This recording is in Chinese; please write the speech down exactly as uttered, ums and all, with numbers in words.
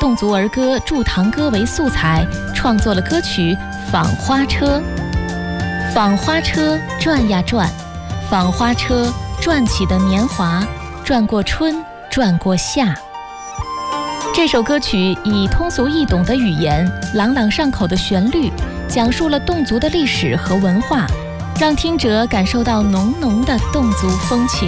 侗族儿歌《祝堂歌》为素材，创作了歌曲《纺花车》。纺花车转呀转，纺花车转起的年华，转过春，转过夏。这首歌曲以通俗易懂的语言、朗朗上口的旋律，讲述了侗族的历史和文化，让听者感受到浓浓的侗族风情。